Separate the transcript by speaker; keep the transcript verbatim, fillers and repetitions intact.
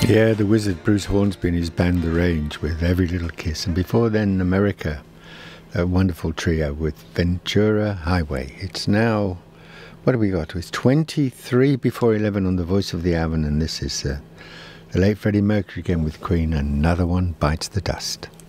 Speaker 1: Yeah, the wizard Bruce Hornsby and his band The Range with Every Little Kiss, and before then America, a wonderful trio with Ventura Highway. It's now, what have we got? It's twenty-three before eleven on the Voice of the Avon, and this is uh, the late Freddie Mercury again with Queen. Another One Bites the Dust.